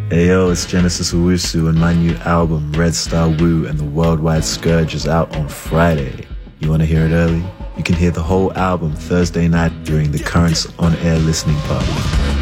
Ayo, it's Genesis Owusu and my new album, Red Star Woo and the Worldwide Scourge is out on Friday. You want to hear it early? You can hear the whole album Thursday night during the Currents On Air listening party.